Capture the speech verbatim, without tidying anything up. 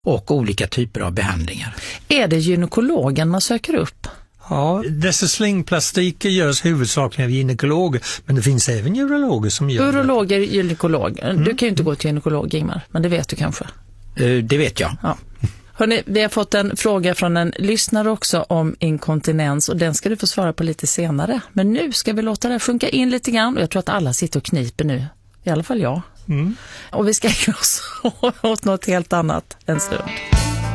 och olika typer av behandlingar. Är det gynekologen man söker upp? Ja, dessa slingplastiker görs huvudsakligen av gynekologer, men det finns även urologer som gör Urologer, gynekologer. Mm. Du kan ju inte gå till gynekolog, Ingmar, men det vet du kanske. Uh, det vet jag. Ja. Hörrni, vi har fått en fråga från en lyssnare också om inkontinens och den ska du få svara på lite senare. Men nu ska vi låta det sjunka in lite grann och jag tror att alla sitter och kniper nu. I alla fall jag. Mm. Och vi ska ju oss åt något helt annat en stund.